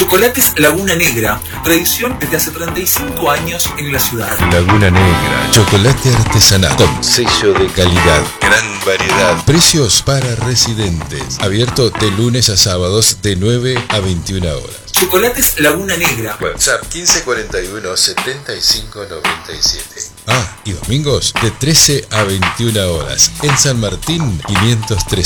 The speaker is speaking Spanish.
Chocolates Laguna Negra, tradición desde hace 35 años en la ciudad. Laguna Negra, chocolate artesanal con sello de calidad, gran variedad, precios para residentes, abierto de lunes a sábados de 9 a 21 horas. Chocolates Laguna Negra. WhatsApp 1541 75 97. Y domingos de 13 a 21 horas en San Martín 503.